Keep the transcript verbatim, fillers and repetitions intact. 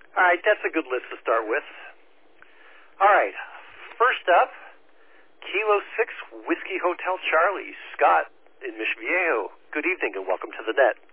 All right, that's a good list to start with. All right, first up, Kilo six Whiskey Hotel Charlie, Scott in Mission Viejo. Good evening and welcome to the net.